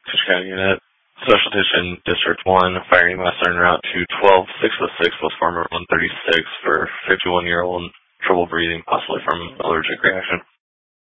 Fish County Unit. Special Station District 1, fire EMS en route to 12606 West Farmer 136 for 51-year-old, trouble breathing, possibly from allergic reaction.